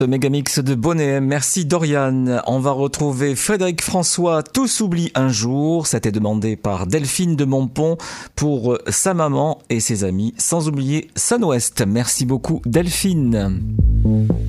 Le Mégamix de Bonnet. Merci Dorian. On va retrouver Frédéric François, Tout s'oublie un jour. C'était demandé par Delphine de Montpont pour sa maman et ses amis, sans oublier Sun West. Merci beaucoup Delphine.